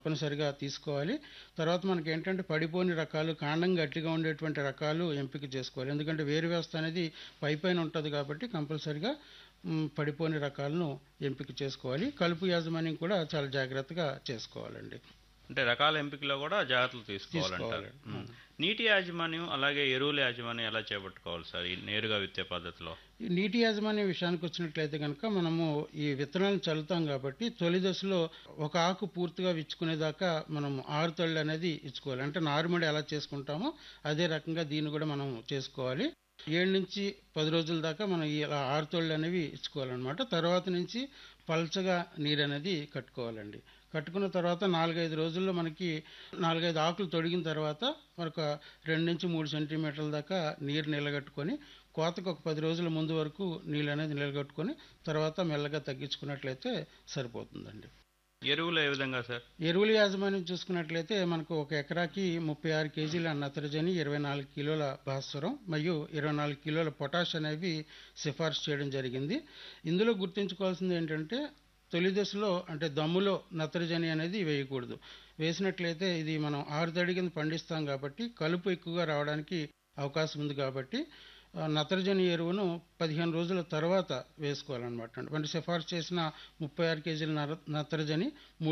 తప్పనిసరిగా తీసుకోవాలి. తర్వాత మనకేంటంటే పడిపోని రకాలు, కాండం గట్టిగా ఉండేటువంటి రకాలు ఎంపిక చేసుకోవాలి. ఎందుకంటే వేరు వ్యవస్థ అనేది పైపైన ఉంటది కాబట్టి కంపల్సరిగా పడిపోని రకాలను ఎంపిక చేసుకోవాలి. కలుపు యాజమాన్యం కూడా చాలా జాగ్రత్తగా చేసుకోవాలండి. అంటే రకాల ఎంపికలో కూడా జాగ్రత్తలు తీసుకోవాలంటారు. తీసుకోవాలి. నీటి యాజమాన్యం అలాగే ఎరువుల యాజమాన్యం ఎలా చేపట్టుకోవాలి సార్ ఈ నేరుగా విత్తే పద్ధతిలో? ఈ నీటి యాజమాన్యం విషయానికి వచ్చినట్లయితే కనుక మనము ఈ విత్తనాలను చల్లుతాం కాబట్టి తొలి దశలో ఒక ఆకు పూర్తిగా విచ్చుకునేదాకా మనం ఆరుతళ్ళు అనేది ఇచ్చుకోవాలి. అంటే నారుమడి ఎలా చేసుకుంటామో అదే రకంగా దీన్ని కూడా మనం చేసుకోవాలి. 7 నుంచి 10 రోజుల దాకా మనం ఇలా ఆరుతళ్ళు అనేవి ఇచ్చుకోవాలన్నమాట. తర్వాత నుంచి పల్చగా నీరు అనేది కట్టుకోవాలండి. కట్టుకున్న తర్వాత 4-5 రోజుల్లో మనకి 4-5 ఆకులు తొడిగిన తర్వాత మనకు 2 నుంచి 3 సెంటీమీటర్ల దాకా నీరు నిలగట్టుకొని కోతకు ఒక 10 రోజుల ముందు వరకు నీళ్ళు అనేది నిలగట్టుకొని తర్వాత మెల్లగా తగ్గించుకున్నట్లయితే సరిపోతుందండి. ఎరువులు ఏ విధంగా సార్? ఎరువుల యాజమాన్యం చూసుకున్నట్లయితే మనకు ఒక ఎకరాకి 36 కేజీల నత్రజని, 24 కిలోల భాస్వరం మరియు 24 కిలోల పొటాష్ అనేవి సిఫార్సు చేయడం జరిగింది. ఇందులో గుర్తుంచుకోవాల్సింది ఏంటంటే తొలి దశలో అంటే దమ్ములో నత్రజని అనేది వేయకూడదు. వేసినట్లయితే ఇది మనం ఆరుతడి కింద పండిస్తాం కాబట్టి కలుపు ఎక్కువగా రావడానికి అవకాశం ఉంది కాబట్టి నత్రజని ఎరువును 15 రోజుల తర్వాత వేసుకోవాలన్నమాట. అంటే సిఫార్సు చేసిన 36 కేజీల నత్రజని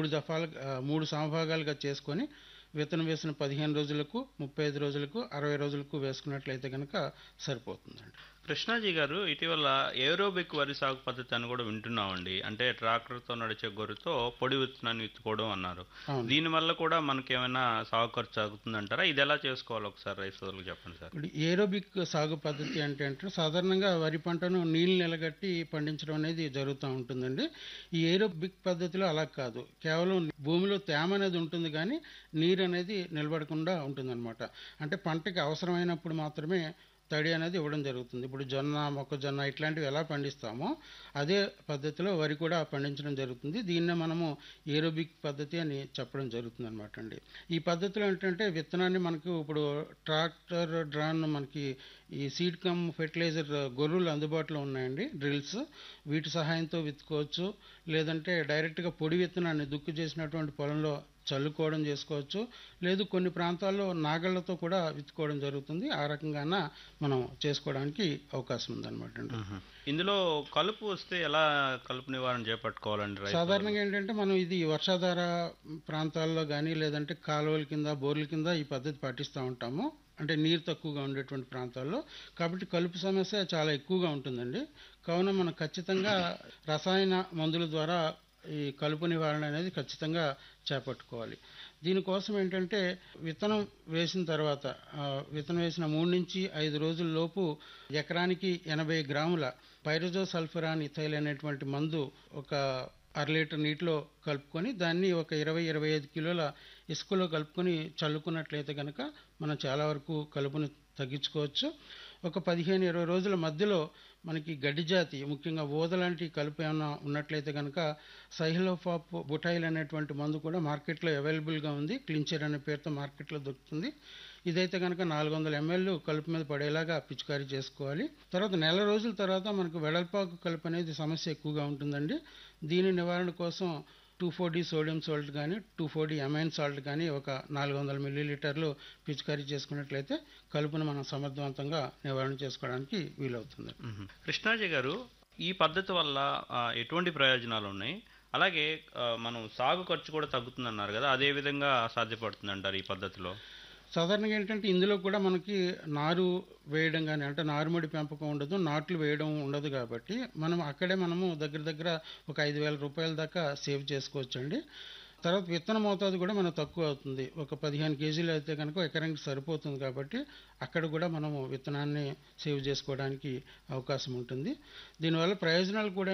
3 సమభాగాలుగా చేసుకొని విత్తనం వేసిన 15 రోజులకు, 35 రోజులకు, 60 రోజులకు వేసుకున్నట్లయితే కనుక సరిపోతుందండి. కృష్ణాజీ గారు, ఇటీవల ఏరోబిక్ వరి సాగు పద్ధతి అని కూడా వింటున్నామండి. అంటే ట్రాక్టర్తో నడిచే గొర్రెతో పొడి విత్తనాన్ని విత్తుకోవడం అన్నారు. దీనివల్ల కూడా మనకేమైనా సాగు ఖర్చు ఆగుతుందంటారా? ఇది ఎలా చేసుకోవాలి ఒకసారి రైతు సోదరులకు చెప్పండి సార్. ఇప్పుడు ఏరోబిక్ సాగు పద్ధతి అంటే సాధారణంగా వరి పంటను నీళ్లు నిలగట్టి పండించడం అనేది జరుగుతూ ఉంటుందండి. ఈ ఏరోబిక్ పద్ధతిలో అలా కాదు. కేవలం భూమిలో తేమ అనేది ఉంటుంది కానీ నీరు అనేది నిలబడకుండా ఉంటుందన్నమాట. అంటే పంటకి అవసరమైనప్పుడు మాత్రమే తడి అనేది ఇవ్వడం జరుగుతుంది. ఇప్పుడు జొన్న, మొక్కజొన్న ఇట్లాంటివి ఎలా పండిస్తామో అదే పద్ధతిలో వరి కూడా పండించడం జరుగుతుంది. దీన్నే మనము ఏరోబిక్ పద్ధతి అని చెప్పడం జరుగుతుంది అనమాట అండి. ఈ పద్ధతిలో ఏంటంటే విత్తనాన్ని మనకు ఇప్పుడు ట్రాక్టర్ డ్రాన్ మనకి ఈ సీడ్ కమ్ ఫెర్టిలైజర్ గొర్రులు అందుబాటులో ఉన్నాయండి, డ్రిల్స్. వీటి సహాయంతో విత్తుకోవచ్చు. లేదంటే డైరెక్ట్గా పొడి విత్తనాన్ని దుక్కు చేసినటువంటి పొలంలో చల్లుకోవడం చేసుకోవచ్చు. లేదు కొన్ని ప్రాంతాల్లో నాగళ్లతో కూడా విత్తుకోవడం జరుగుతుంది. ఆ రకంగా మనం చేసుకోవడానికి అవకాశం ఉందన్నమాట అండి. ఇందులో కలుపు వస్తే ఎలా కలుపు నివారణ చేపట్టుకోవాలండి? సాధారణంగా ఏంటంటే మనం ఇది వర్షాధార ప్రాంతాల్లో కానీ లేదంటే కాలువల కింద, బోర్ల కింద ఈ పద్ధతి పాటిస్తూ ఉంటాము. అంటే నీరు తక్కువగా ఉండేటువంటి ప్రాంతాల్లో. కాబట్టి కలుపు సమస్య చాలా ఎక్కువగా ఉంటుందండి. కావున మనం ఖచ్చితంగా రసాయన మందుల ద్వారా ఈ కలుపు నివారణ అనేది ఖచ్చితంగా చేపట్టుకోవాలి. దీనికోసం ఏంటంటే విత్తనం వేసిన తర్వాత విత్తనం వేసిన 3 నుంచి 5 రోజుల లోపు ఎకరానికి 80 గ్రాముల పైరజోసల్ఫరాన్ ఇథైల్ అనేటువంటి మందు ఒక 1/2 లీటర్ నీటిలో కలుపుకొని దాన్ని ఒక 20-25 కిలోల ఇసుకలో కలుపుకొని చల్లుకున్నట్లయితే కనుక మనం చాలా వరకు కలుపుని తగ్గించుకోవచ్చు. ఒక 15-20 రోజుల మధ్యలో మనకి గడ్డి జాతి, ముఖ్యంగా ఊద లాంటి కలుపు ఏమైనా ఉన్నట్లయితే కనుక సైహలోఫాప్ బుటైల్ అనేటువంటి మందు కూడా మార్కెట్లో అవైలబుల్గా ఉంది. క్లించర్ అనే పేరుతో మార్కెట్లో దొరుకుతుంది. ఇదైతే కనుక 400 ml కలుపు మీద పడేలాగా పిచికారీ చేసుకోవాలి. తర్వాత నెల రోజుల తర్వాత మనకు వెడల్పాకు కలుపు అనేది సమస్య ఎక్కువగా ఉంటుందండి. దీని నివారణ కోసం 2,4-D సోడియం సాల్ట్ కానీ 2,4-D అమైన్ సాల్ట్ కానీ ఒక 400 మిల్లీలీటర్లు పిచికారీ చేసుకున్నట్లయితే కలుపును మనం సమర్థవంతంగా నివారణ చేసుకోవడానికి వీలవుతుంది. కృష్ణాజీ గారు, ఈ పద్ధతి వల్ల ఎటువంటి ప్రయోజనాలు ఉన్నాయి? అలాగే మనం సాగు ఖర్చు కూడా తగ్గుతుందన్నారు కదా, అదే విధంగా సాధ్యపడుతుంది అంటారు ఈ పద్ధతిలో? సాధారణంగా ఏంటంటే ఇందులో కూడా మనకి నారు వేయడం కానీ అంటే నారుమడి పెంపకం ఉండదు, నాట్లు వేయడం ఉండదు కాబట్టి మనము దగ్గర ఒక 5,000 రూపాయల దాకా సేవ్ చేసుకోవచ్చండి. తర్వాత విత్తన మోతాదు కూడా మనకు తక్కువ అవుతుంది. ఒక 15 కేజీలు అయితే కనుక ఎకరానికి సరిపోతుంది కాబట్టి అక్కడ కూడా మనము విత్తనాన్ని సేవ్ చేసుకోవడానికి అవకాశం ఉంటుంది. దీనివల్ల ప్రయోజనాలు కూడా